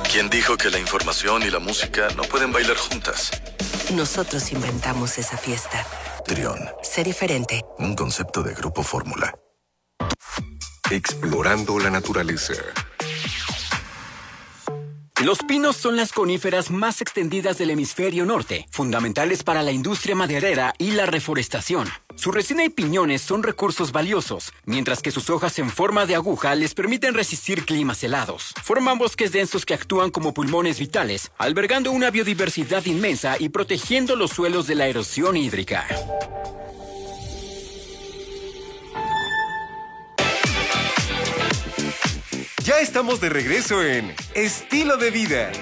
¿Quién dijo que la información y la música no pueden bailar juntas? Nosotros inventamos esa fiesta. Trión. Sé diferente. Un concepto de Grupo Fórmula. Explorando la naturaleza. Los pinos son las coníferas más extendidas del hemisferio norte, fundamentales para la industria maderera y la reforestación. Su resina y piñones son recursos valiosos, mientras que sus hojas en forma de aguja les permiten resistir climas helados. Forman bosques densos que actúan como pulmones vitales, albergando una biodiversidad inmensa y protegiendo los suelos de la erosión hídrica. Ya estamos de regreso en Estilo de Vida.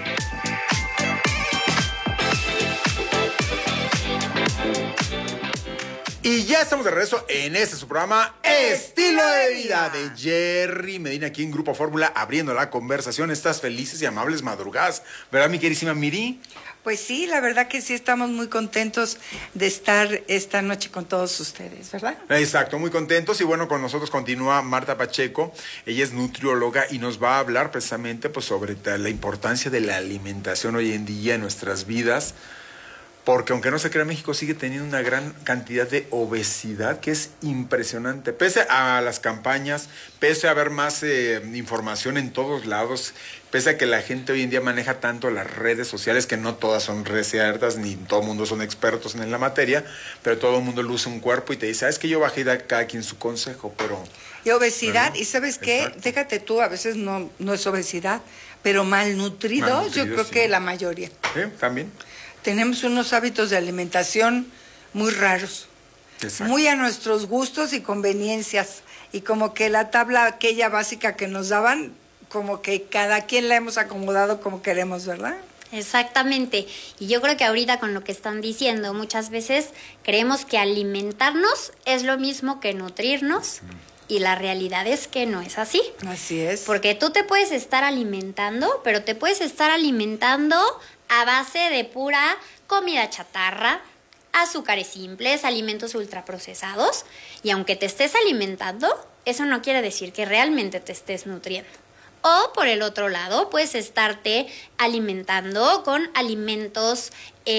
Y ya estamos de regreso en su programa Estilo de Vida de Jerry Medina aquí en Grupo Fórmula, abriendo la conversación. Estas felices y amables madrugadas, ¿verdad, mi queridísima Miri? Pues sí, la verdad que sí estamos muy contentos de estar esta noche con todos ustedes, ¿verdad? Exacto, muy contentos. Y bueno, con nosotros continúa Marta Pacheco. Ella es nutrióloga y nos va a hablar precisamente pues, sobre la importancia de la alimentación hoy en día en nuestras vidas. Porque aunque no se crea, México sigue teniendo una gran cantidad de obesidad que es impresionante. Pese a las campañas, pese a haber más información en todos lados, pese a que la gente hoy en día maneja tanto las redes sociales, que no todas son ciertas, ni todo el mundo son expertos en la materia, pero todo el mundo luce un cuerpo y te dice, ¿sabes qué? Yo bajé y da cada quien su consejo, pero... Y obesidad, ¿verdad? ¿Y sabes qué? Exacto. Déjate tú, a veces no es obesidad, pero malnutridos, yo creo sí. que la mayoría. ¿Sí? ¿También? Tenemos unos hábitos de alimentación muy raros, Exacto. muy a nuestros gustos y conveniencias. Y como que la tabla aquella básica que nos daban, como que cada quien la hemos acomodado como queremos, ¿verdad? Exactamente. Y yo creo que ahorita con lo que están diciendo, muchas veces creemos que alimentarnos es lo mismo que nutrirnos. Y la realidad es que no es así. Así es. Porque tú te puedes estar alimentando, pero te puedes estar alimentando a base de pura comida chatarra, azúcares simples, alimentos ultraprocesados. Y aunque te estés alimentando, eso no quiere decir que realmente te estés nutriendo. O por el otro lado, puedes estarte alimentando con alimentos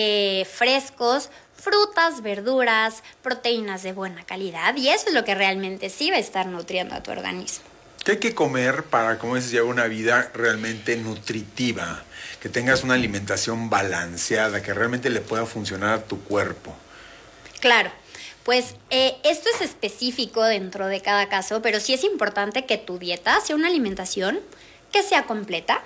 frescos, frutas, verduras, proteínas de buena calidad. Y eso es lo que realmente sí va a estar nutriendo a tu organismo. ¿Qué hay que comer para, como dices, llevar una vida realmente nutritiva? Que tengas una alimentación balanceada, que realmente le pueda funcionar a tu cuerpo. Claro, pues esto es específico dentro de cada caso, pero sí es importante que tu dieta sea una alimentación que sea completa.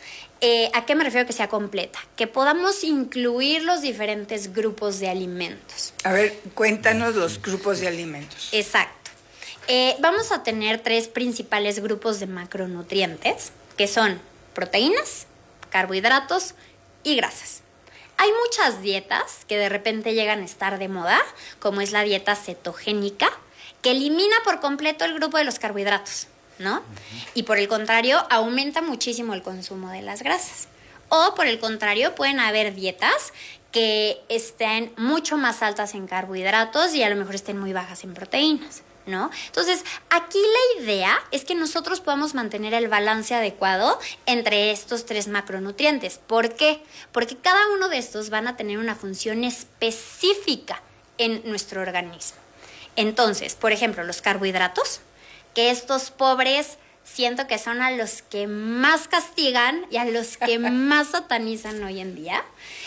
¿A qué me refiero que sea completa? Que podamos incluir los diferentes grupos de alimentos. A ver, cuéntanos los grupos de alimentos. Exacto. Vamos a tener 3 principales grupos de macronutrientes, que son proteínas, carbohidratos y grasas. Hay muchas dietas que de repente llegan a estar de moda, como es la dieta cetogénica, que elimina por completo el grupo de los carbohidratos, ¿no? Y por el contrario, aumenta muchísimo el consumo de las grasas. O por el contrario, pueden haber dietas que estén mucho más altas en carbohidratos y a lo mejor estén muy bajas en proteínas, ¿no? Entonces, aquí la idea es que nosotros podamos mantener el balance adecuado entre estos 3 macronutrientes. ¿Por qué? Porque cada uno de estos van a tener una función específica en nuestro organismo. Entonces, por ejemplo, los carbohidratos, que estos pobres siento que son a los que más castigan y a los que más satanizan hoy en día.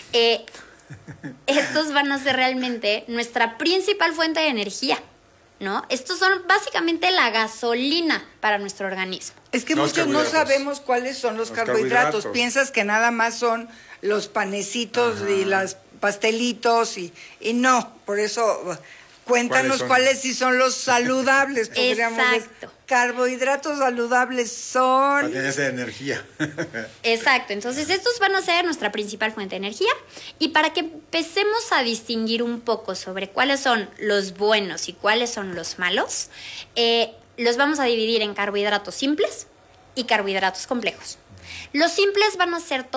Estos van a ser realmente nuestra principal fuente de energía, ¿no? Estos son básicamente la gasolina para nuestro organismo. Es que Los muchos no carbohidratos. sabemos cuáles son los carbohidratos. Piensas que nada más son los panecitos y los pastelitos y no, por eso cuéntanos cuáles sí son los saludables. Exacto. Carbohidratos saludables son... Para tener esa energía. Exacto, entonces estos van a ser nuestra principal fuente de energía y para que empecemos a distinguir un poco sobre cuáles son los buenos y cuáles son los malos, los vamos a dividir en carbohidratos simples y carbohidratos complejos. Los simples van a ser